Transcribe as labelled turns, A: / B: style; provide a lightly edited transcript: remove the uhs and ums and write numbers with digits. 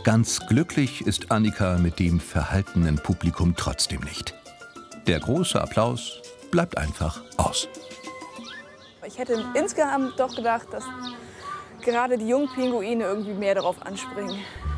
A: Ganz glücklich ist Annika mit dem verhaltenen Publikum trotzdem nicht. Der große Applaus bleibt einfach aus.
B: Ich hätte insgesamt doch gedacht, dass gerade die jungen Pinguine irgendwie mehr darauf anspringen.